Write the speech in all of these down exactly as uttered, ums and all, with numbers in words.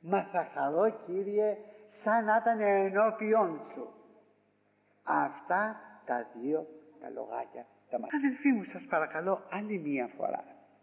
Μα θα χαρώ, Κύριε, σαν να ήταν ενώπιον σου. Αυτά τα δύο τα λογάκια τα μάτια. Αδελφοί μου, σας παρακαλώ άλλη μία φορά,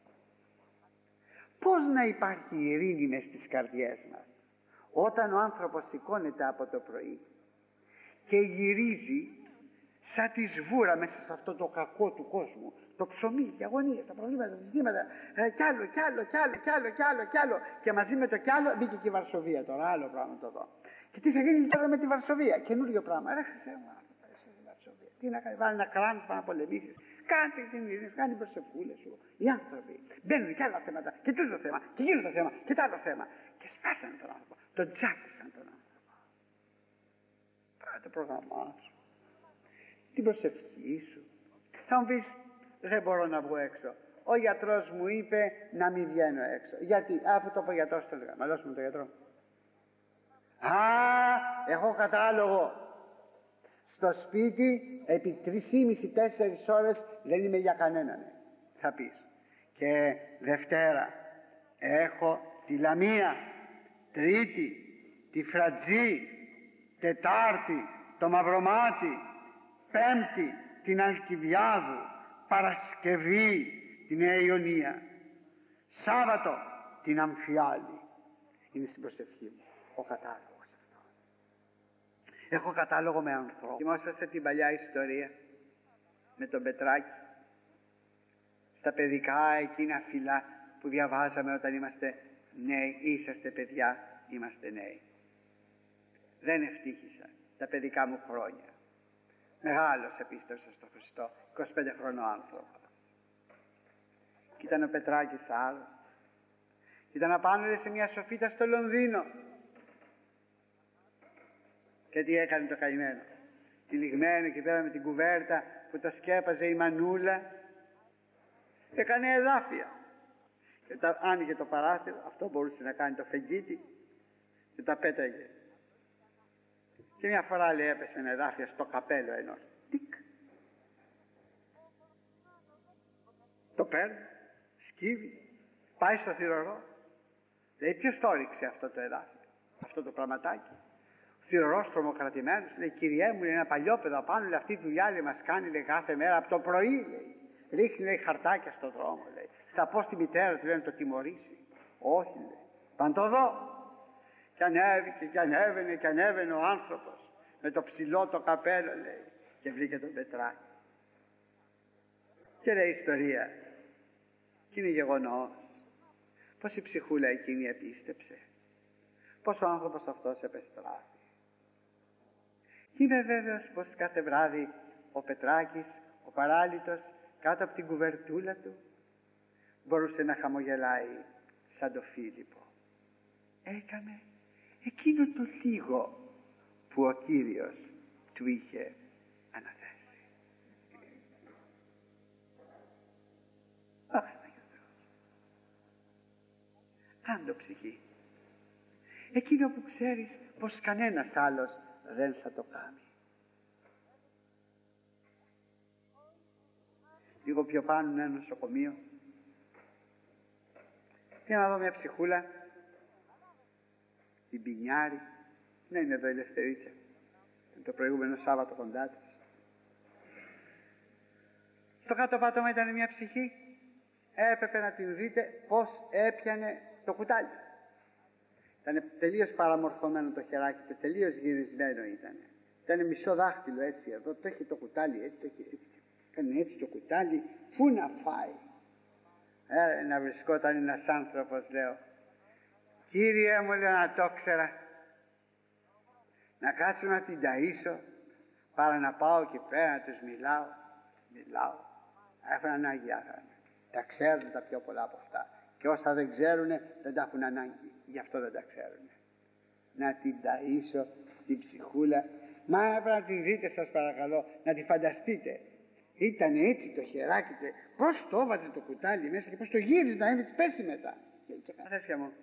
πώς να υπάρχει ειρήνη μες στις καρδιές μας όταν ο άνθρωπος σηκώνεται από το πρωί και γυρίζει σαν τη σβούρα μέσα σε αυτό το κακό του κόσμου, το ψωμί, οι αγωνίες, τα προβλήματα, τα ζητήματα, ε, κι άλλο, κι άλλο, κι άλλο, κι άλλο, κι άλλο, κι άλλο, και μαζί με το κι άλλο μπήκε και η Βαρσοβία τώρα, άλλο πράγμα το εδώ. Και τι θα γίνει τώρα με τη Βαρσοβία, καινούριο πράγμα. Ρε Χριστέ μου, Βαρσοβία, τι να κάνει, βάλει ένα κράνο πάνω να πολεμήσεις. Κάντε την ειρήνη, κάνει την προσευχούλα σου. Οι άνθρωποι μπαίνουν και άλλα θέματα, και τούτο θέμα, και εκείνο το θέμα, και το άλλο θέμα. Και σπάσανε τον άνθρωπο, τον τζάκισαν τον άνθρωπο. Πάρε το πρόγραμμά σου, την προσευχή σου. Θα μου πεις, δεν μπορώ να βγω έξω. Ο γιατρός μου είπε να μην βγαίνω έξω. Γιατί, αφού το πω γιατρός, το έλεγα. Μαλώσουμε τον γιατρό. Α, έχω κατάλογο. Στο σπίτι επί τρεις και μισή τέσσερις ώρες δεν είμαι για κανέναν. Θα πεις. Και Δευτέρα έχω τη Λαμία, Τρίτη τη Φρατζή, Τετάρτη το Μαυρομάτι, Πέμπτη την Αλκιβιάδου, Παρασκευή την Νέα Ιωνία, Σάββατο την Αμφιάλη. Είναι στην προσευχή μου ο κατάλογος αυτό. Έχω κατάλογο με ανθρώπους. Θυμόσαστε την παλιά ιστορία με τον Πετράκη, στα παιδικά εκείνα φυλά που διαβάζαμε όταν είμαστε νέοι. Είσαστε παιδιά, είμαστε νέοι. Δεν ευτύχησα τα παιδικά μου χρόνια. Μεγάλος επίστευσα στο Χριστό, είκοσι πέντε χρονών άνθρωπος. Και ήταν ο Πετράκης άλλος. Ήταν απάνω σε μια σοφίτα στο Λονδίνο. Και τι έκανε το καημένο? Τυλιγμένο εκεί πέρα με την κουβέρτα που τα σκέπαζε η μανούλα, έκανε εδάφια. Και τα άνοιγε το παράθυρο, αυτό μπορούσε να κάνει το φεγγίτι, και τα πέταγε. Και μια φορά, λέει, έπεσε ένα εδάφιο στο καπέλο ενός. Τικ. Το παίρνει, σκύβει, πάει στο θυρωρό. Λέει, ποιος το έριξε αυτό το εδάφιο, αυτό το πραγματάκι? Ο θυρωρός τρομοκρατημένος, λέει, Κυριέ μου, λέει, ένα παλιόπαιδο απάνω, λέει, αυτή τη δουλειά, λέει, μας κάνει, λέει, κάθε μέρα από το πρωί, λέει. Ρίχνει, λέει, χαρτάκια στον δρόμο, λέει. Θα πω στη μητέρα του, λέει, να το τιμωρήσει. Όχι, λέει, παν το δω. Και ανέβηκε και ανέβαινε και ανέβαινε ο άνθρωπος με το ψηλό το καπέλο, λέει, και βρήκε τον Πετράκη. Και λέει ιστορία, και είναι γεγονός, πως η ψυχούλα εκείνη επίστεψε, πως ο άνθρωπος αυτός επεστράφει. Και είμαι βέβαιος πως κάθε βράδυ ο Πετράκης, ο παράλυτος, κάτω από την κουβερτούλα του μπορούσε να χαμογελάει σαν το Φίλιππο. Έκανε εκείνο το λίγο που ο Κύριος του είχε αναθέσει. Αχ, κάντο ψυχή, εκείνο που ξέρεις πως κανένας άλλος δεν θα το κάνει. Λίγο πιο πάνω είναι ένα νοσοκομείο, πήγα να δω μια ψυχούλα, την Πινιάρη, ναι, είναι εδώ η Ελευθερίτσα, το προηγούμενο Σάββατο κοντά της. Στο κάτω πάτωμα ήταν μια ψυχή, έπρεπε να την δείτε πως έπιανε το κουτάλι. Ήταν τελείως παραμορφωμένο το χεράκι του, τελείως γυρισμένο ήταν. Ήταν μισό δάχτυλο έτσι εδώ, το έχει το κουτάλι έτσι, το έχει έτσι. Έκανε έτσι το κουτάλι, πού να φάει. Ε, να βρισκόταν ένας άνθρωπος, λέω, Κύριε μου, λέω, να το ξέρα, να κάτσω να την ταΐσω, παρά να πάω εκεί πέρα να τους μιλάω. Μιλάω. Έχουν ανάγκη άχανα. Τα ξέρουν τα πιο πολλά από αυτά. Και όσα δεν ξέρουν δεν τα έχουν ανάγκη. Γι' αυτό δεν τα ξέρουν. Να την ταΐσω την ψυχούλα. Μα έπρεπε να την δείτε, σας παρακαλώ, να τη φανταστείτε. Ήταν έτσι το χεράκι του, πώς το έβαζε το κουτάλι μέσα και πώς το γύριζε να μην της πέσει μετά. Και αδέρφια μου,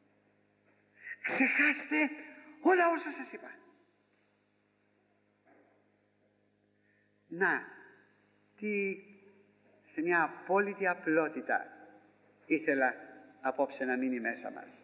ξεχάστε όλα όσα σας είπα. Να, τι, σε μια απόλυτη απλότητα ήθελα απόψε να μείνει μέσα μας.